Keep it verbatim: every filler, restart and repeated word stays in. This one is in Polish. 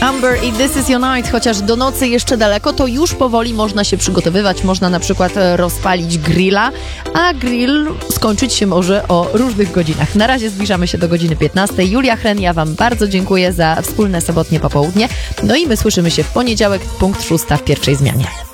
Amber i This Is Your Night. Chociaż do nocy jeszcze daleko, to już powoli można się przygotowywać. Można na przykład rozpalić grilla, a grill skończyć się może o różnych godzinach. Na razie zbliżamy się do godziny piętnastej. Julia Hren, ja wam bardzo dziękuję za wspólne sobotnie popołudnie. No i my słyszymy się w poniedziałek, punkt szósta w pierwszej zmianie.